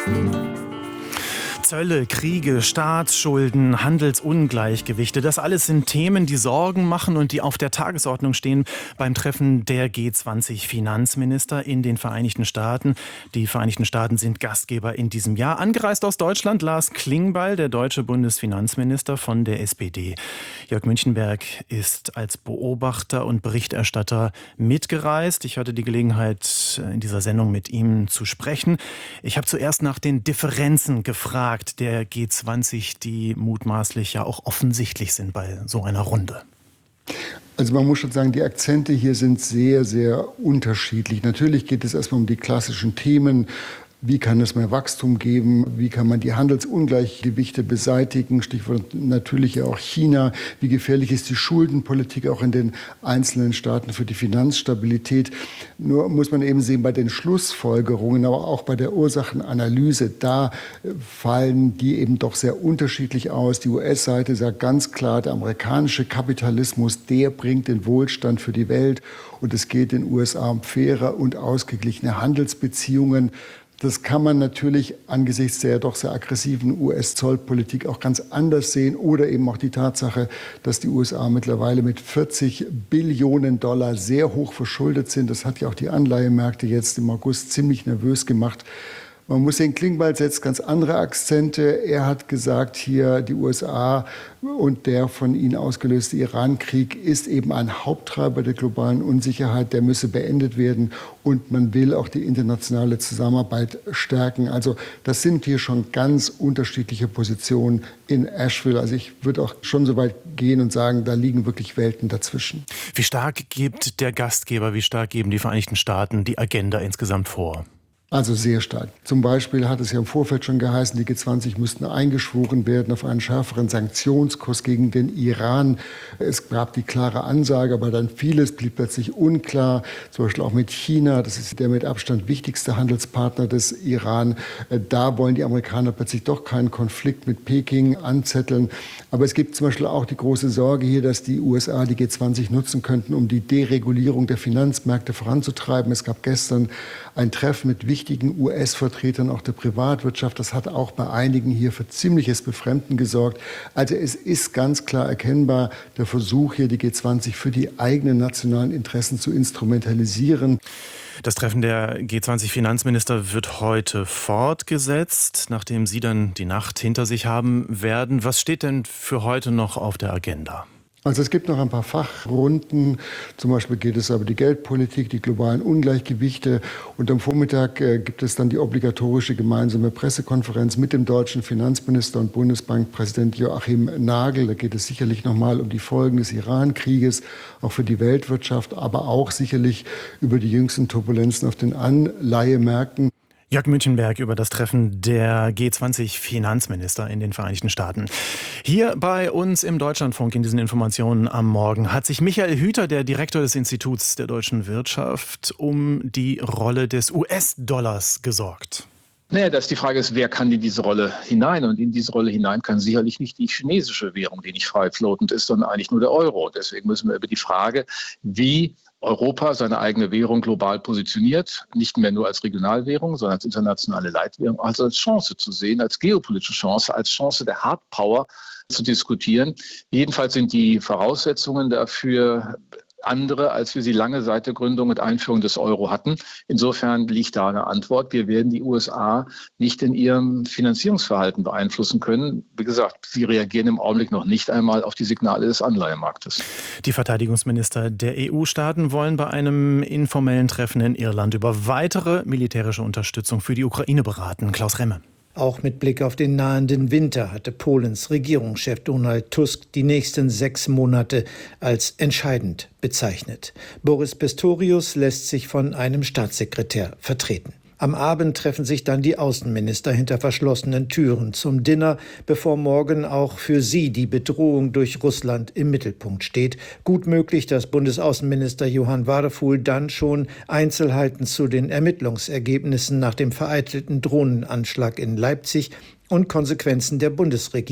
Zölle, Kriege, Staatsschulden, Handelsungleichgewichte, das alles sind Themen, die Sorgen machen und die auf der Tagesordnung stehen beim Treffen der G20-Finanzminister in den Vereinigten Staaten. Die Vereinigten Staaten sind Gastgeber in diesem Jahr. Angereist aus Deutschland Lars Klingbeil, der deutsche Bundesfinanzminister von der SPD. Jörg Münchenberg ist als Beobachter und Berichterstatter mitgereist. Ich hatte die Gelegenheit, in dieser Sendung mit ihm zu sprechen. Ich habe zuerst nach den Differenzen gefragt der G20, die mutmaßlich ja auch offensichtlich sind bei so einer Runde. Also man muss schon sagen, die Akzente hier sind sehr, sehr unterschiedlich. Natürlich geht es erstmal um die klassischen Themen. Wie kann es mehr Wachstum geben? Wie kann man die Handelsungleichgewichte beseitigen? Stichwort natürlich auch China. Wie gefährlich ist die Schuldenpolitik auch in den einzelnen Staaten für die Finanzstabilität? Nur muss man eben sehen, bei den Schlussfolgerungen, aber auch bei der Ursachenanalyse, da fallen die eben doch sehr unterschiedlich aus. Die US-Seite sagt ganz klar, der amerikanische Kapitalismus, der bringt den Wohlstand für die Welt. Und es geht den USA um faire und ausgeglichene Handelsbeziehungen. Das kann man natürlich angesichts der doch sehr aggressiven US-Zollpolitik auch ganz anders sehen. Oder eben auch die Tatsache, dass die USA mittlerweile mit 40 Billionen Dollar sehr hoch verschuldet sind. Das hat ja auch die Anleihemärkte jetzt im August ziemlich nervös gemacht. Man muss sehen, Klingbeil setzt ganz andere Akzente. Er hat gesagt, hier die USA und der von ihnen ausgelöste Iran-Krieg ist eben ein Haupttreiber der globalen Unsicherheit. Der müsse beendet werden und man will auch die internationale Zusammenarbeit stärken. Also das sind hier schon ganz unterschiedliche Positionen in Asheville. Also ich würde auch schon so weit gehen und sagen, da liegen wirklich Welten dazwischen. Wie stark gibt der Gastgeber, wie stark geben die Vereinigten Staaten die Agenda insgesamt vor? Also sehr stark. Zum Beispiel hat es ja im Vorfeld schon geheißen, die G20 müssten eingeschworen werden auf einen schärferen Sanktionskurs gegen den Iran. Es gab die klare Ansage, aber dann vieles blieb plötzlich unklar. Zum Beispiel auch mit China, das ist der mit Abstand wichtigste Handelspartner des Iran. Da wollen die Amerikaner plötzlich doch keinen Konflikt mit Peking anzetteln. Aber es gibt zum Beispiel auch die große Sorge hier, dass die USA die G20 nutzen könnten, um die Deregulierung der Finanzmärkte voranzutreiben. Es gab gestern ein Treffen mit wichtigen US-Vertretern auch der Privatwirtschaft. Das hat auch bei einigen hier für ziemliches Befremden gesorgt. Also es ist ganz klar erkennbar der Versuch, hier die G20 für die eigenen nationalen Interessen zu instrumentalisieren. Das Treffen der G20-Finanzminister wird heute fortgesetzt, nachdem Sie dann die Nacht hinter sich haben werden. Was steht denn für heute noch auf der Agenda? Also es gibt noch ein paar Fachrunden, zum Beispiel geht es über die Geldpolitik, die globalen Ungleichgewichte und am Vormittag gibt es dann die obligatorische gemeinsame Pressekonferenz mit dem deutschen Finanzminister und Bundesbankpräsident Joachim Nagel. Da geht es sicherlich nochmal um die Folgen des Iran-Krieges, auch für die Weltwirtschaft, aber auch sicherlich über die jüngsten Turbulenzen auf den Anleihemärkten. Jörg Münchenberg über das Treffen der G20-Finanzminister in den Vereinigten Staaten. Hier bei uns im Deutschlandfunk in diesen Informationen am Morgen hat sich Michael Hüter, der Direktor des Instituts der deutschen Wirtschaft, um die Rolle des US-Dollars gesorgt. Naja, dass die Frage ist, wer kann in diese Rolle hinein? Und in diese Rolle hinein kann sicherlich nicht die chinesische Währung, die nicht frei floatend ist, sondern eigentlich nur der Euro. Deswegen müssen wir über die Frage, wie Europa seine eigene Währung global positioniert, nicht mehr nur als Regionalwährung, sondern als internationale Leitwährung, also als Chance zu sehen, als geopolitische Chance, als Chance der Hardpower zu diskutieren. Jedenfalls sind die Voraussetzungen dafür andere, als wir sie lange seit der Gründung mit Einführung des Euro hatten. Insofern liegt da eine Antwort. Wir werden die USA nicht in ihrem Finanzierungsverhalten beeinflussen können. Wie gesagt, sie reagieren im Augenblick noch nicht einmal auf die Signale des Anleihemarktes. Die Verteidigungsminister der EU-Staaten wollen bei einem informellen Treffen in Irland über weitere militärische Unterstützung für die Ukraine beraten. Klaus Remme. Auch mit Blick auf den nahenden Winter hatte Polens Regierungschef Donald Tusk die nächsten 6 Monate als entscheidend bezeichnet. Boris Pistorius lässt sich von einem Staatssekretär vertreten. Am Abend treffen sich dann die Außenminister hinter verschlossenen Türen zum Dinner, bevor morgen auch für sie die Bedrohung durch Russland im Mittelpunkt steht. Gut möglich, dass Bundesaußenminister Johann Wadefuhl dann schon Einzelheiten zu den Ermittlungsergebnissen nach dem vereitelten Drohnenanschlag in Leipzig und Konsequenzen der Bundesregierung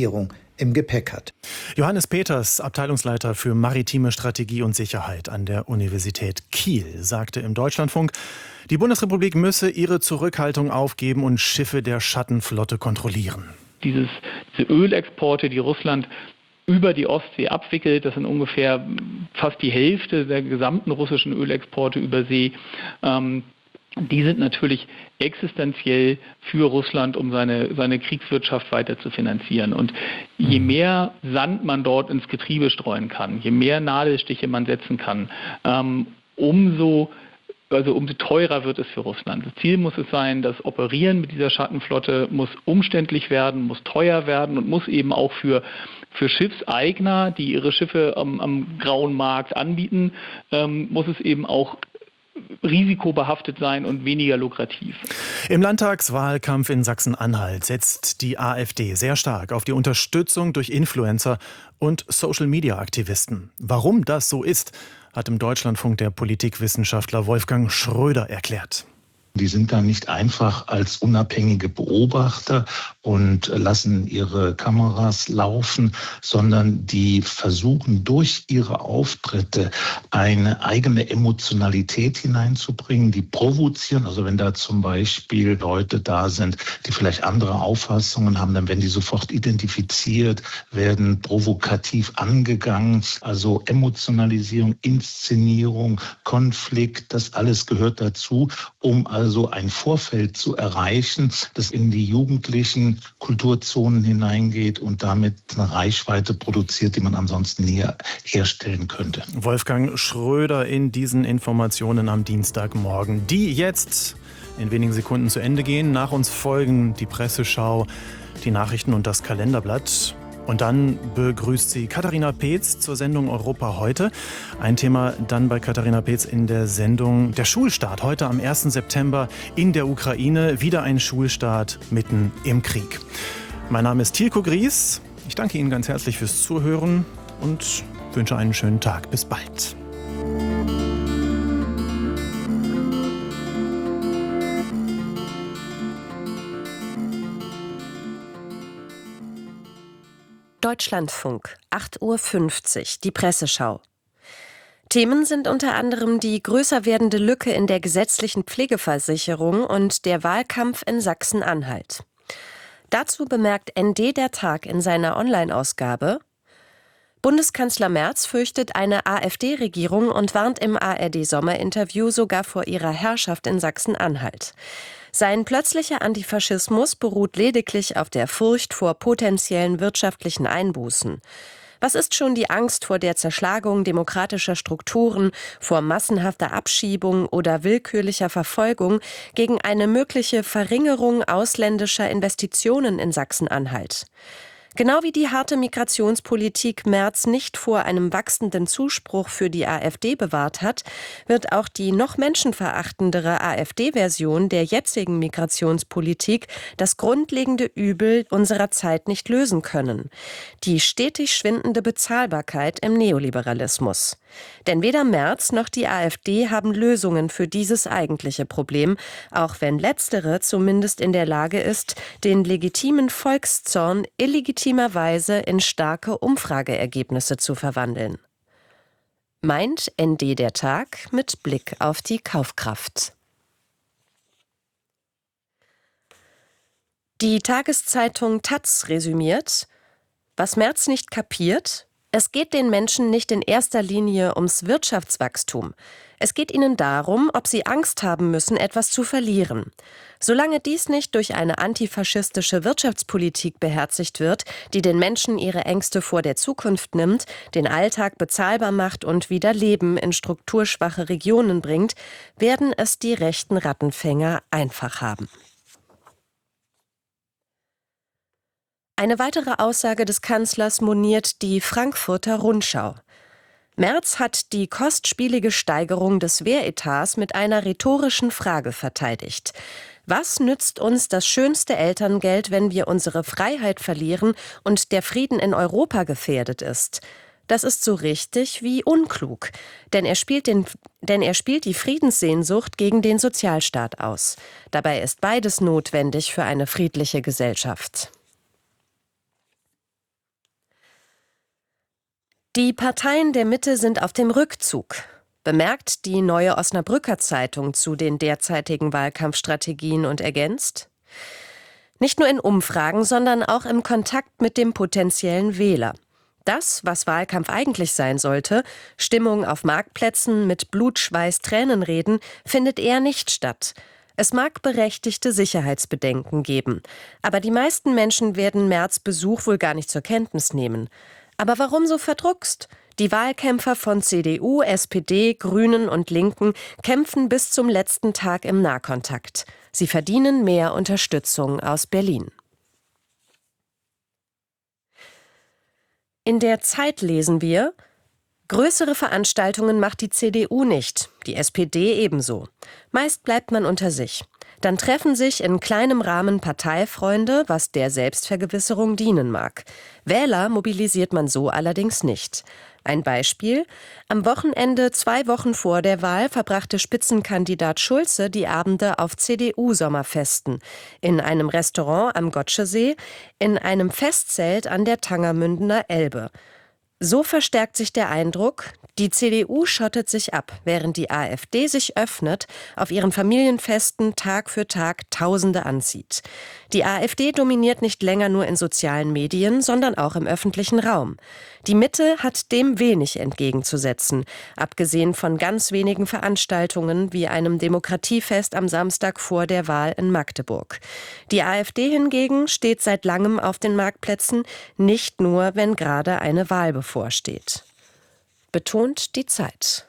im Gepäck hat. Johannes Peters, Abteilungsleiter für maritime Strategie und Sicherheit an der Universität Kiel, sagte im Deutschlandfunk, die Bundesrepublik müsse ihre Zurückhaltung aufgeben und Schiffe der Schattenflotte kontrollieren. Diese Ölexporte, die Russland über die Ostsee abwickelt, das sind ungefähr fast die Hälfte der gesamten russischen Ölexporte über See, die sind natürlich existenziell für Russland, um seine Kriegswirtschaft weiter zu finanzieren. Und je mehr Sand man dort ins Getriebe streuen kann, je mehr Nadelstiche man setzen kann, umso teurer wird es für Russland. Das Ziel muss es sein, das Operieren mit dieser Schattenflotte muss umständlich werden, muss teuer werden und muss eben auch für Schiffseigner, die ihre Schiffe am grauen Markt anbieten, muss es eben auch risikobehaftet sein und weniger lukrativ. Im Landtagswahlkampf in Sachsen-Anhalt setzt die AfD sehr stark auf die Unterstützung durch Influencer und Social-Media-Aktivisten. Warum das so ist, hat im Deutschlandfunk der Politikwissenschaftler Wolfgang Schröder erklärt. Die sind da nicht einfach als unabhängige Beobachter und lassen ihre Kameras laufen, sondern die versuchen durch ihre Auftritte eine eigene Emotionalität hineinzubringen, die provozieren. Also wenn da zum Beispiel Leute da sind, die vielleicht andere Auffassungen haben, dann werden die sofort identifiziert, werden provokativ angegangen. Also Emotionalisierung, Inszenierung, Konflikt, das alles gehört dazu, um also ein Vorfeld zu erreichen, das in die jugendlichen Kulturzonen hineingeht und damit eine Reichweite produziert, die man ansonsten nie herstellen könnte. Wolfgang Schröder in diesen Informationen am Dienstagmorgen, die jetzt in wenigen Sekunden zu Ende gehen. Nach uns folgen die Presseschau, die Nachrichten und das Kalenderblatt. Und dann begrüßt sie Katharina Peetz zur Sendung Europa heute. Ein Thema dann bei Katharina Peetz in der Sendung der Schulstart. Heute am 1. September in der Ukraine. Wieder ein Schulstart mitten im Krieg. Mein Name ist Tilko Gries. Ich danke Ihnen ganz herzlich fürs Zuhören und wünsche einen schönen Tag. Bis bald. Deutschlandfunk, 8:50 Uhr, die Presseschau. Themen sind unter anderem die größer werdende Lücke in der gesetzlichen Pflegeversicherung und der Wahlkampf in Sachsen-Anhalt. Dazu bemerkt ND der Tag in seiner Online-Ausgabe: Bundeskanzler Merz fürchtet eine AfD-Regierung und warnt im ARD-Sommerinterview sogar vor ihrer Herrschaft in Sachsen-Anhalt. Sein plötzlicher Antifaschismus beruht lediglich auf der Furcht vor potenziellen wirtschaftlichen Einbußen. Was ist schon die Angst vor der Zerschlagung demokratischer Strukturen, vor massenhafter Abschiebung oder willkürlicher Verfolgung gegen eine mögliche Verringerung ausländischer Investitionen in Sachsen-Anhalt? Genau wie die harte Migrationspolitik Merz nicht vor einem wachsenden Zuspruch für die AfD bewahrt hat, wird auch die noch menschenverachtendere AfD-Version der jetzigen Migrationspolitik das grundlegende Übel unserer Zeit nicht lösen können: die stetig schwindende Bezahlbarkeit im Neoliberalismus. Denn weder Merz noch die AfD haben Lösungen für dieses eigentliche Problem, auch wenn letztere zumindest in der Lage ist, den legitimen Volkszorn illegitimerweise in starke Umfrageergebnisse zu verwandeln. Meint ND der Tag mit Blick auf die Kaufkraft. Die Tageszeitung taz resümiert: Was Merz nicht kapiert: Es geht den Menschen nicht in erster Linie ums Wirtschaftswachstum. Es geht ihnen darum, ob sie Angst haben müssen, etwas zu verlieren. Solange dies nicht durch eine antifaschistische Wirtschaftspolitik beherzigt wird, die den Menschen ihre Ängste vor der Zukunft nimmt, den Alltag bezahlbar macht und wieder Leben in strukturschwache Regionen bringt, werden es die rechten Rattenfänger einfach haben. Eine weitere Aussage des Kanzlers moniert die Frankfurter Rundschau. Merz hat die kostspielige Steigerung des Wehretats mit einer rhetorischen Frage verteidigt. Was nützt uns das schönste Elterngeld, wenn wir unsere Freiheit verlieren und der Frieden in Europa gefährdet ist? Das ist so richtig wie unklug, denn er spielt die Friedenssehnsucht gegen den Sozialstaat aus. Dabei ist beides notwendig für eine friedliche Gesellschaft. Die Parteien der Mitte sind auf dem Rückzug, bemerkt die Neue Osnabrücker Zeitung zu den derzeitigen Wahlkampfstrategien und ergänzt: Nicht nur in Umfragen, sondern auch im Kontakt mit dem potenziellen Wähler. Das, was Wahlkampf eigentlich sein sollte, Stimmung auf Marktplätzen mit Blut, Schweiß, Tränen reden, findet eher nicht statt. Es mag berechtigte Sicherheitsbedenken geben, aber die meisten Menschen werden Merz' Besuch wohl gar nicht zur Kenntnis nehmen. Aber warum so verdruckst? Die Wahlkämpfer von CDU, SPD, Grünen und Linken kämpfen bis zum letzten Tag im Nahkontakt. Sie verdienen mehr Unterstützung aus Berlin. In der Zeit lesen wir: Größere Veranstaltungen macht die CDU nicht, die SPD ebenso. Meist bleibt man unter sich. Dann treffen sich in kleinem Rahmen Parteifreunde, was der Selbstvergewisserung dienen mag. Wähler mobilisiert man so allerdings nicht. Ein Beispiel: Am Wochenende 2 Wochen vor der Wahl verbrachte Spitzenkandidat Schulze die Abende auf CDU-Sommerfesten. In einem Restaurant am Gotschesee, in einem Festzelt an der Tangermündener Elbe. So verstärkt sich der Eindruck, die CDU schottet sich ab, während die AfD sich öffnet, auf ihren Familienfesten Tag für Tag Tausende anzieht. Die AfD dominiert nicht länger nur in sozialen Medien, sondern auch im öffentlichen Raum. Die Mitte hat dem wenig entgegenzusetzen, abgesehen von ganz wenigen Veranstaltungen wie einem Demokratiefest am Samstag vor der Wahl in Magdeburg. Die AfD hingegen steht seit langem auf den Marktplätzen, nicht nur, wenn gerade eine Wahl bevorsteht. Betont die Zeit.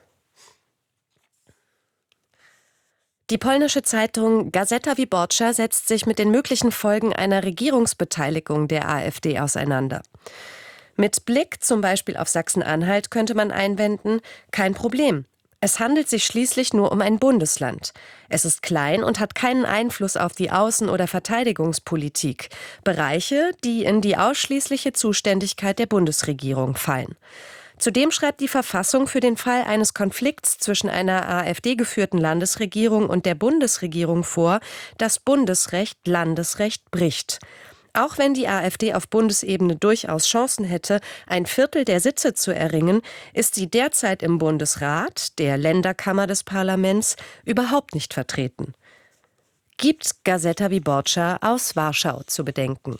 Die polnische Zeitung Gazeta Wyborcza setzt sich mit den möglichen Folgen einer Regierungsbeteiligung der AfD auseinander. Mit Blick zum Beispiel auf Sachsen-Anhalt könnte man einwenden: Kein Problem. Es handelt sich schließlich nur um ein Bundesland. Es ist klein und hat keinen Einfluss auf die Außen- oder Verteidigungspolitik, Bereiche, die in die ausschließliche Zuständigkeit der Bundesregierung fallen. Zudem schreibt die Verfassung für den Fall eines Konflikts zwischen einer AfD-geführten Landesregierung und der Bundesregierung vor, dass Bundesrecht Landesrecht bricht. Auch wenn die AfD auf Bundesebene durchaus Chancen hätte, 1/4 der Sitze zu erringen, ist sie derzeit im Bundesrat, der Länderkammer des Parlaments, überhaupt nicht vertreten. Gibt Gazeta Wyborcza aus Warschau zu bedenken.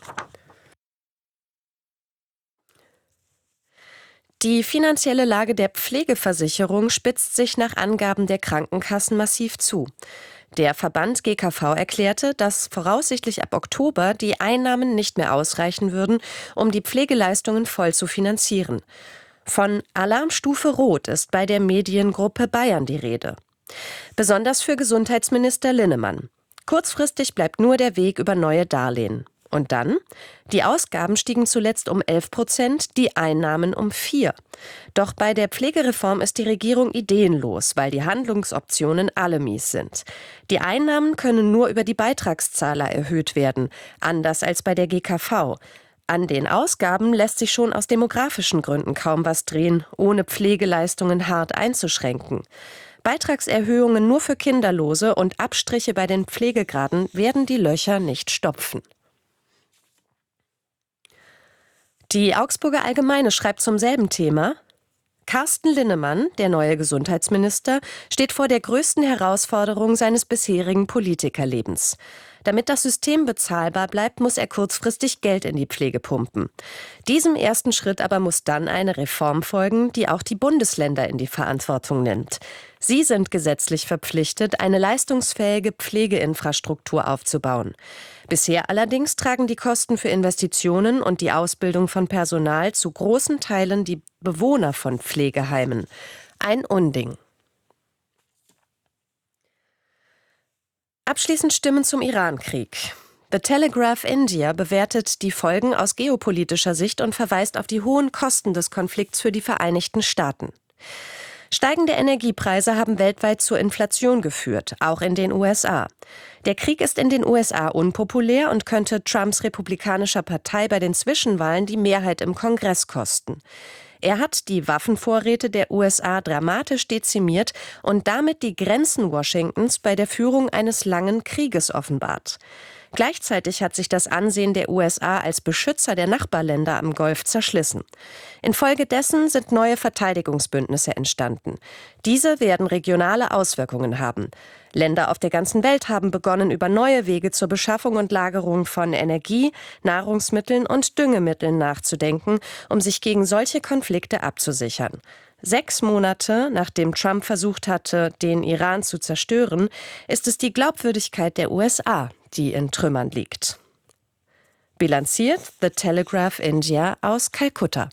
Die finanzielle Lage der Pflegeversicherung spitzt sich nach Angaben der Krankenkassen massiv zu. Der Verband GKV erklärte, dass voraussichtlich ab Oktober die Einnahmen nicht mehr ausreichen würden, um die Pflegeleistungen voll zu finanzieren. Von Alarmstufe Rot ist bei der Mediengruppe Bayern die Rede. Besonders für Gesundheitsminister Linnemann. Kurzfristig bleibt nur der Weg über neue Darlehen. Und dann? Die Ausgaben stiegen zuletzt um 11%, die Einnahmen um 4%. Doch bei der Pflegereform ist die Regierung ideenlos, weil die Handlungsoptionen alle mies sind. Die Einnahmen können nur über die Beitragszahler erhöht werden, anders als bei der GKV. An den Ausgaben lässt sich schon aus demografischen Gründen kaum was drehen, ohne Pflegeleistungen hart einzuschränken. Beitragserhöhungen nur für Kinderlose und Abstriche bei den Pflegegraden werden die Löcher nicht stopfen. Die Augsburger Allgemeine schreibt zum selben Thema: Carsten Linnemann, der neue Gesundheitsminister, steht vor der größten Herausforderung seines bisherigen Politikerlebens. Damit das System bezahlbar bleibt, muss er kurzfristig Geld in die Pflege pumpen. Diesem ersten Schritt aber muss dann eine Reform folgen, die auch die Bundesländer in die Verantwortung nimmt. Sie sind gesetzlich verpflichtet, eine leistungsfähige Pflegeinfrastruktur aufzubauen. Bisher allerdings tragen die Kosten für Investitionen und die Ausbildung von Personal zu großen Teilen die Bewohner von Pflegeheimen. Ein Unding. Abschließend Stimmen zum Irankrieg. The Telegraph India bewertet die Folgen aus geopolitischer Sicht und verweist auf die hohen Kosten des Konflikts für die Vereinigten Staaten. Steigende Energiepreise haben weltweit zur Inflation geführt, auch in den USA. Der Krieg ist in den USA unpopulär und könnte Trumps republikanischer Partei bei den Zwischenwahlen die Mehrheit im Kongress kosten. Er hat die Waffenvorräte der USA dramatisch dezimiert und damit die Grenzen Washingtons bei der Führung eines langen Krieges offenbart. Gleichzeitig hat sich das Ansehen der USA als Beschützer der Nachbarländer am Golf zerschlissen. Infolgedessen sind neue Verteidigungsbündnisse entstanden. Diese werden regionale Auswirkungen haben. Länder auf der ganzen Welt haben begonnen, über neue Wege zur Beschaffung und Lagerung von Energie, Nahrungsmitteln und Düngemitteln nachzudenken, um sich gegen solche Konflikte abzusichern. 6 Monate, nachdem Trump versucht hatte, den Iran zu zerstören, ist es die Glaubwürdigkeit der USA, die in Trümmern liegt. Bilanziert The Telegraph India aus Kalkutta.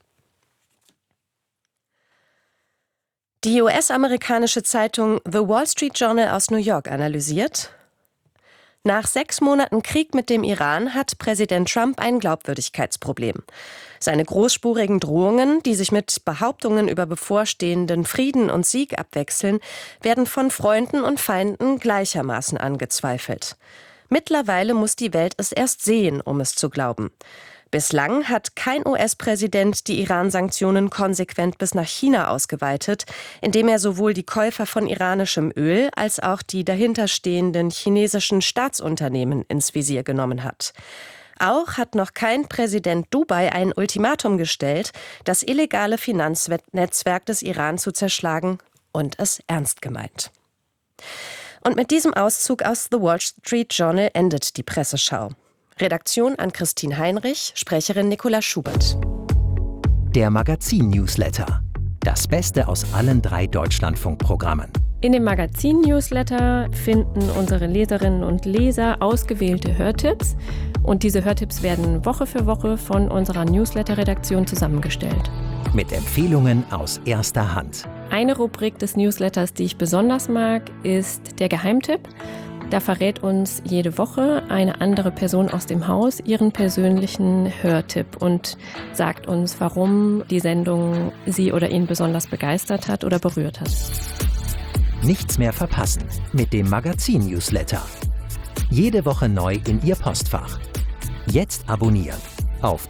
Die US-amerikanische Zeitung The Wall Street Journal aus New York analysiert: Nach 6 Monaten Krieg mit dem Iran hat Präsident Trump ein Glaubwürdigkeitsproblem. Seine großspurigen Drohungen, die sich mit Behauptungen über bevorstehenden Frieden und Sieg abwechseln, werden von Freunden und Feinden gleichermaßen angezweifelt. Mittlerweile muss die Welt es erst sehen, um es zu glauben. Bislang hat kein US-Präsident die Iran-Sanktionen konsequent bis nach China ausgeweitet, indem er sowohl die Käufer von iranischem Öl als auch die dahinterstehenden chinesischen Staatsunternehmen ins Visier genommen hat. Auch hat noch kein Präsident Dubai ein Ultimatum gestellt, das illegale Finanznetzwerk des Iran zu zerschlagen, und es ernst gemeint. Und mit diesem Auszug aus The Wall Street Journal endet die Presseschau. Redaktion an Christine Heinrich, Sprecherin Nicola Schubert. Der Magazin-Newsletter. Das Beste aus allen 3 Deutschlandfunk-Programmen. In dem Magazin-Newsletter finden unsere Leserinnen und Leser ausgewählte Hörtipps. Und diese Hörtipps werden Woche für Woche von unserer Newsletter-Redaktion zusammengestellt. Mit Empfehlungen aus erster Hand. Eine Rubrik des Newsletters, die ich besonders mag, ist der Geheimtipp. Da verrät uns jede Woche eine andere Person aus dem Haus ihren persönlichen Hörtipp und sagt uns, warum die Sendung sie oder ihn besonders begeistert hat oder berührt hat. Nichts mehr verpassen mit dem Magazin-Newsletter. Jede Woche neu in Ihr Postfach. Jetzt abonnieren auf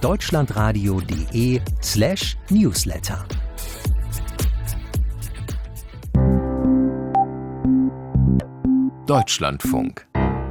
deutschlandradio.de/Newsletter. Deutschlandfunk.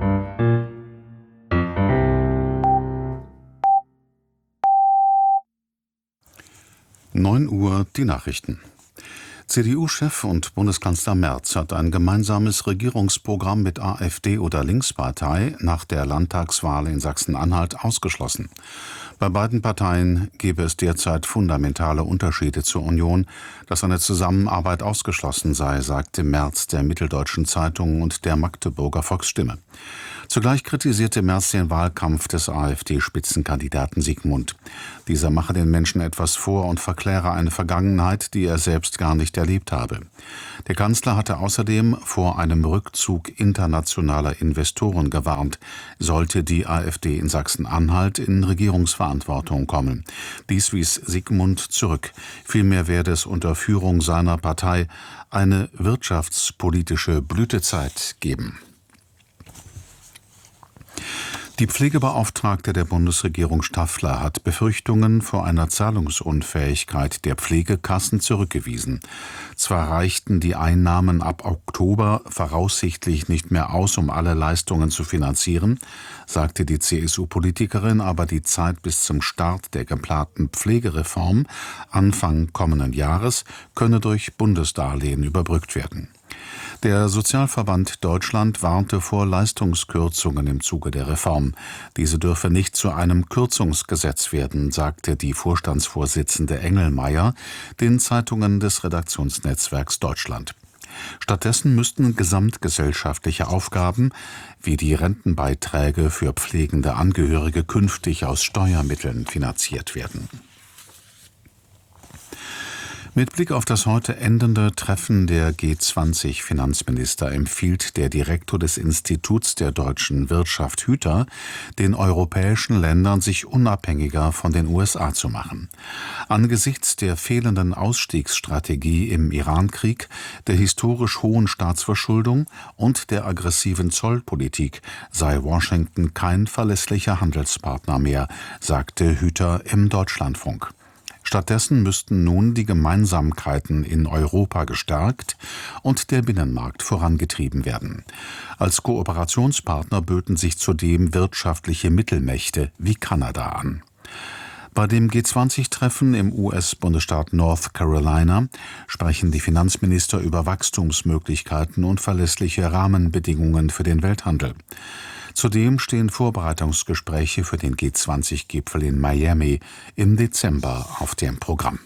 9 Uhr die Nachrichten. CDU-Chef und Bundeskanzler Merz hat ein gemeinsames Regierungsprogramm mit AfD oder Linkspartei nach der Landtagswahl in Sachsen-Anhalt ausgeschlossen. Bei beiden Parteien gebe es derzeit fundamentale Unterschiede zur Union, dass eine Zusammenarbeit ausgeschlossen sei, sagte Merz der Mitteldeutschen Zeitung und der Magdeburger Volksstimme. Zugleich kritisierte Merz den Wahlkampf des AfD-Spitzenkandidaten Sigmund. Dieser mache den Menschen etwas vor und verkläre eine Vergangenheit, die er selbst gar nicht erlebt habe. Der Kanzler hatte außerdem vor einem Rückzug internationaler Investoren gewarnt, sollte die AfD in Sachsen-Anhalt in Regierungsverantwortung kommen. Dies wies Sigmund zurück. Vielmehr werde es unter Führung seiner Partei eine wirtschaftspolitische Blütezeit geben. Die Pflegebeauftragte der Bundesregierung Staffler hat Befürchtungen vor einer Zahlungsunfähigkeit der Pflegekassen zurückgewiesen. Zwar reichten die Einnahmen ab Oktober voraussichtlich nicht mehr aus, um alle Leistungen zu finanzieren, sagte die CSU-Politikerin, aber die Zeit bis zum Start der geplanten Pflegereform Anfang kommenden Jahres könne durch Bundesdarlehen überbrückt werden. Der Sozialverband Deutschland warnte vor Leistungskürzungen im Zuge der Reform. Diese dürfe nicht zu einem Kürzungsgesetz werden, sagte die Vorstandsvorsitzende Engelmeier den Zeitungen des Redaktionsnetzwerks Deutschland. Stattdessen müssten gesamtgesellschaftliche Aufgaben wie die Rentenbeiträge für pflegende Angehörige künftig aus Steuermitteln finanziert werden. Mit Blick auf das heute endende Treffen der G20-Finanzminister empfiehlt der Direktor des Instituts der deutschen Wirtschaft Hüter, den europäischen Ländern sich unabhängiger von den USA zu machen. Angesichts der fehlenden Ausstiegsstrategie im Irankrieg, der historisch hohen Staatsverschuldung und der aggressiven Zollpolitik sei Washington kein verlässlicher Handelspartner mehr, sagte Hüter im Deutschlandfunk. Stattdessen müssten nun die Gemeinsamkeiten in Europa gestärkt und der Binnenmarkt vorangetrieben werden. Als Kooperationspartner böten sich zudem wirtschaftliche Mittelmächte wie Kanada an. Bei dem G20-Treffen im US-Bundesstaat North Carolina sprechen die Finanzminister über Wachstumsmöglichkeiten und verlässliche Rahmenbedingungen für den Welthandel. Zudem stehen Vorbereitungsgespräche für den G20-Gipfel in Miami im Dezember auf dem Programm.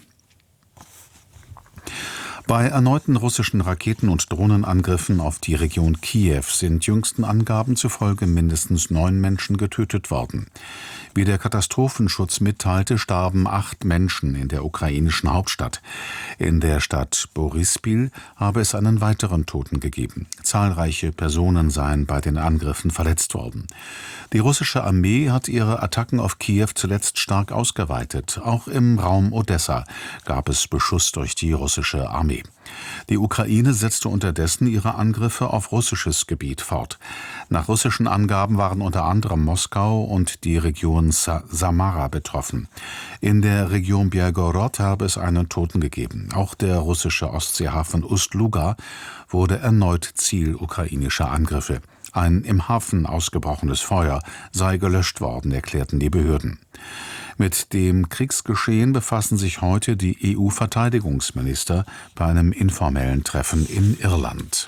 Bei erneuten russischen Raketen- und Drohnenangriffen auf die Region Kiew sind jüngsten Angaben zufolge mindestens 9 Menschen getötet worden. Wie der Katastrophenschutz mitteilte, starben 8 Menschen in der ukrainischen Hauptstadt. In der Stadt Boryspil habe es einen weiteren Toten gegeben. Zahlreiche Personen seien bei den Angriffen verletzt worden. Die russische Armee hat ihre Attacken auf Kiew zuletzt stark ausgeweitet. Auch im Raum Odessa gab es Beschuss durch die russische Armee. Die Ukraine setzte unterdessen ihre Angriffe auf russisches Gebiet fort. Nach russischen Angaben waren unter anderem Moskau und die Region Samara betroffen. In der Region Belgorod habe es einen Toten gegeben. Auch der russische Ostseehafen Ust-Luga wurde erneut Ziel ukrainischer Angriffe. Ein im Hafen ausgebrochenes Feuer sei gelöscht worden, erklärten die Behörden. Mit dem Kriegsgeschehen befassen sich heute die EU-Verteidigungsminister bei einem informellen Treffen in Irland.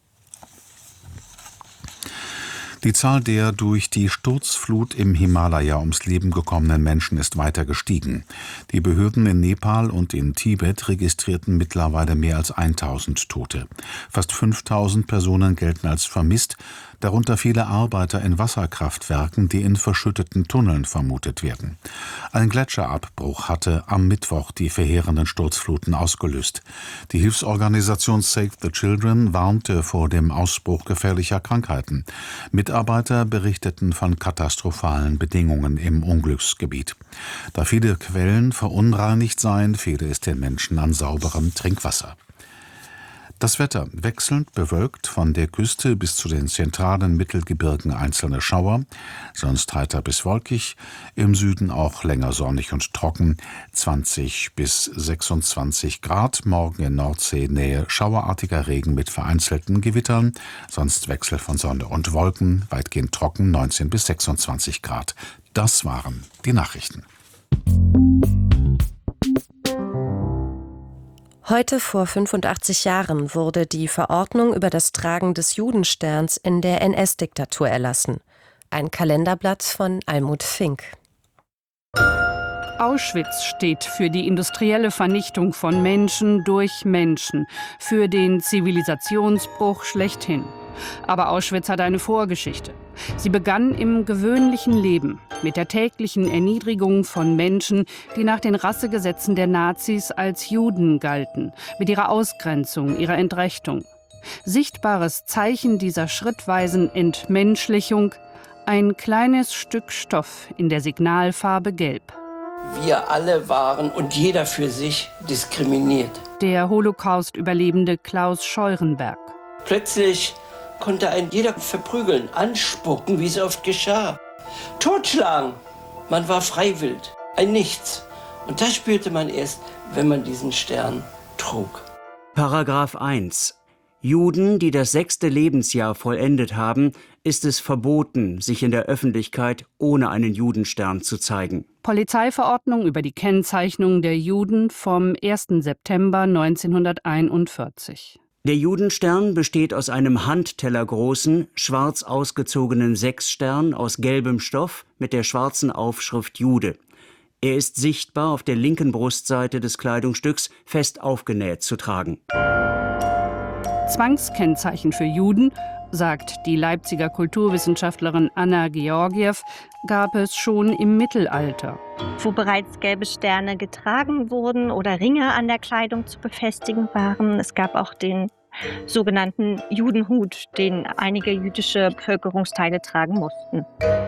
Die Zahl der durch die Sturzflut im Himalaya ums Leben gekommenen Menschen ist weiter gestiegen. Die Behörden in Nepal und in Tibet registrierten mittlerweile mehr als 1000 Tote. Fast 5000 Personen gelten als vermisst, darunter viele Arbeiter in Wasserkraftwerken, die in verschütteten Tunneln vermutet werden. Ein Gletscherabbruch hatte am Mittwoch die verheerenden Sturzfluten ausgelöst. Die Hilfsorganisation Save the Children warnte vor dem Ausbruch gefährlicher Krankheiten. Mitarbeiter berichteten von katastrophalen Bedingungen im Unglücksgebiet. Da viele Quellen verunreinigt seien, fehle es den Menschen an sauberem Trinkwasser. Das Wetter: wechselnd bewölkt, von der Küste bis zu den zentralen Mittelgebirgen einzelne Schauer, sonst heiter bis wolkig, im Süden auch länger sonnig und trocken, 20 bis 26 Grad, morgen in Nordseenähe schauerartiger Regen mit vereinzelten Gewittern, sonst Wechsel von Sonne und Wolken, weitgehend trocken, 19 bis 26 Grad. Das waren die Nachrichten. Heute vor 85 Jahren wurde die Verordnung über das Tragen des Judensterns in der NS-Diktatur erlassen. Ein Kalenderblatt von Almut Fink. Auschwitz steht für die industrielle Vernichtung von Menschen durch Menschen, für den Zivilisationsbruch schlechthin. Aber Auschwitz hat eine Vorgeschichte. Sie begann im gewöhnlichen Leben, mit der täglichen Erniedrigung von Menschen, die nach den Rassegesetzen der Nazis als Juden galten, mit ihrer Ausgrenzung, ihrer Entrechtung. Sichtbares Zeichen dieser schrittweisen Entmenschlichung: ein kleines Stück Stoff in der Signalfarbe Gelb. Wir alle waren und jeder für sich diskriminiert. Der Holocaust-Überlebende Klaus Scheurenberg. Plötzlich konnte ein jeder verprügeln, anspucken, wie es oft geschah. Totschlagen. Man war freiwillig, ein Nichts. Und das spürte man erst, wenn man diesen Stern trug. Paragraph 1. Juden, die das 6. Lebensjahr vollendet haben, ist es verboten, sich in der Öffentlichkeit ohne einen Judenstern zu zeigen. Polizeiverordnung über die Kennzeichnung der Juden vom 1. September 1941. Der Judenstern besteht aus einem handtellergroßen, schwarz ausgezogenen Sechsstern aus gelbem Stoff mit der schwarzen Aufschrift Jude. Er ist sichtbar auf der linken Brustseite des Kleidungsstücks fest aufgenäht zu tragen. Zwangskennzeichen für Juden, sagt die Leipziger Kulturwissenschaftlerin Anna Georgiew, gab es schon im Mittelalter. Wo bereits gelbe Sterne getragen wurden oder Ringe an der Kleidung zu befestigen waren. Es gab auch den sogenannten Judenhut, den einige jüdische Bevölkerungsteile tragen mussten.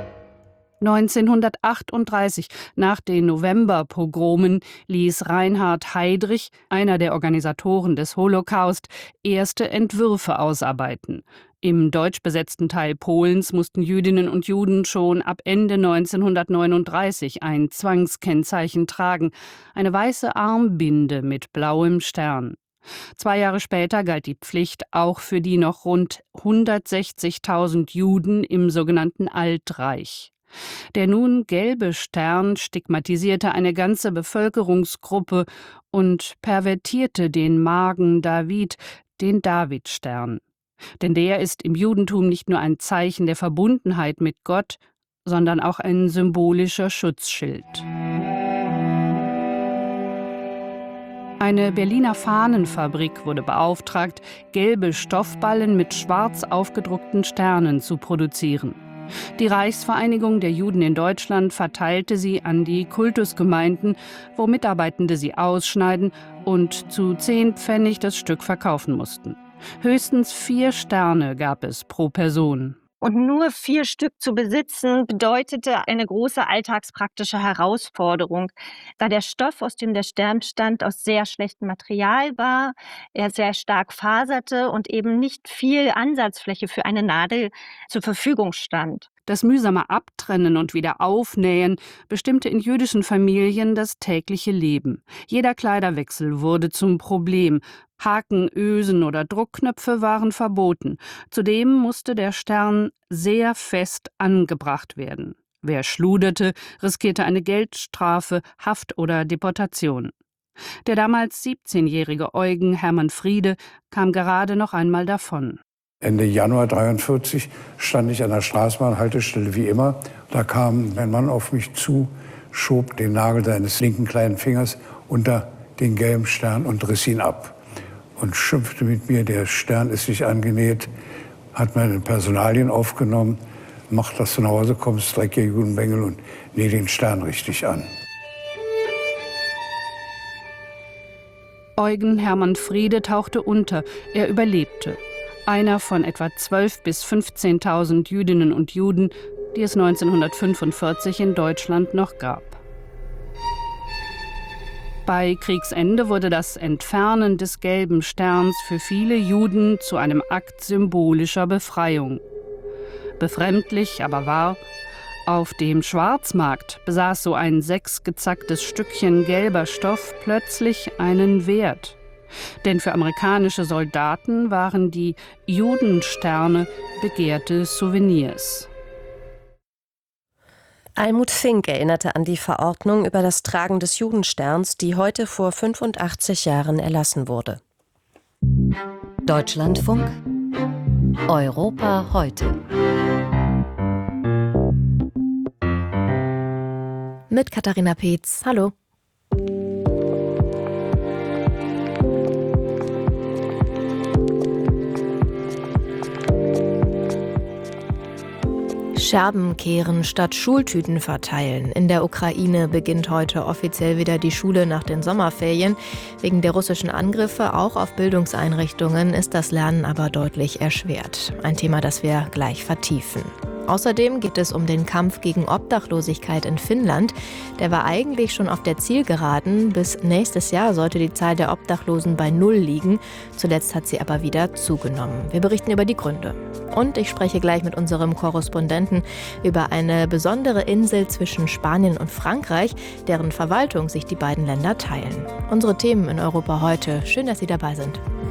1938, nach den Novemberpogromen, ließ Reinhard Heydrich, einer der Organisatoren des Holocaust, erste Entwürfe ausarbeiten. Im deutsch besetzten Teil Polens mussten Jüdinnen und Juden schon ab Ende 1939 ein Zwangskennzeichen tragen, eine weiße Armbinde mit blauem Stern. 2 Jahre später galt die Pflicht auch für die noch rund 160.000 Juden im sogenannten Altreich. Der nun gelbe Stern stigmatisierte eine ganze Bevölkerungsgruppe und pervertierte den Magen David, den Davidstern. Denn der ist im Judentum nicht nur ein Zeichen der Verbundenheit mit Gott, sondern auch ein symbolischer Schutzschild. Eine Berliner Fahnenfabrik wurde beauftragt, gelbe Stoffballen mit schwarz aufgedruckten Sternen zu produzieren. Die Reichsvereinigung der Juden in Deutschland verteilte sie an die Kultusgemeinden, wo Mitarbeitende sie ausschneiden und zu 10 Pfennig das Stück verkaufen mussten. Höchstens 4 Sterne gab es pro Person. Und nur 4 Stück zu besitzen, bedeutete eine große alltagspraktische Herausforderung, da der Stoff, aus dem der Stern stand, aus sehr schlechtem Material war, er sehr stark faserte und eben nicht viel Ansatzfläche für eine Nadel zur Verfügung stand. Das mühsame Abtrennen und Wiederaufnähen bestimmte in jüdischen Familien das tägliche Leben. Jeder Kleiderwechsel wurde zum Problem. Haken, Ösen oder Druckknöpfe waren verboten. Zudem musste der Stern sehr fest angebracht werden. Wer schluderte, riskierte eine Geldstrafe, Haft oder Deportation. Der damals 17-jährige Eugen Hermann Friede kam gerade noch einmal davon. Ende Januar 1943 stand ich an der Straßenbahnhaltestelle wie immer. Da kam ein Mann auf mich zu, schob den Nagel seines linken kleinen Fingers unter den gelben Stern und riss ihn ab. Und schimpfte mit mir, der Stern ist nicht angenäht, hat meine Personalien aufgenommen, mach, dass du nach Hause kommst, dreckiger Judenbengel und näh den Stern richtig an. Eugen Hermann Friede tauchte unter, er überlebte. Einer von etwa 12.000 bis 15.000 Jüdinnen und Juden, die es 1945 in Deutschland noch gab. Bei Kriegsende wurde das Entfernen des gelben Sterns für viele Juden zu einem Akt symbolischer Befreiung. Befremdlich, aber wahr: Auf dem Schwarzmarkt besaß so ein 6 gezacktes Stückchen gelber Stoff plötzlich einen Wert. Denn für amerikanische Soldaten waren die Judensterne begehrte Souvenirs. Almut Fink erinnerte an die Verordnung über das Tragen des Judensterns, die heute vor 85 Jahren erlassen wurde. Deutschlandfunk Europa heute. Mit Katharina Peetz. Hallo. Scherben kehren statt Schultüten verteilen. In der Ukraine beginnt heute offiziell wieder die Schule nach den Sommerferien. Wegen der russischen Angriffe auch auf Bildungseinrichtungen ist das Lernen aber deutlich erschwert. Ein Thema, das wir gleich vertiefen. Außerdem geht es um den Kampf gegen Obdachlosigkeit in Finnland. Der war eigentlich schon auf der Zielgeraden. Bis nächstes Jahr sollte die Zahl der Obdachlosen bei 0 liegen. Zuletzt hat sie aber wieder zugenommen. Wir berichten über die Gründe. Und ich spreche gleich mit unserem Korrespondenten über eine besondere Insel zwischen Spanien und Frankreich, deren Verwaltung sich die beiden Länder teilen. Unsere Themen in Europa heute. Schön, dass Sie dabei sind.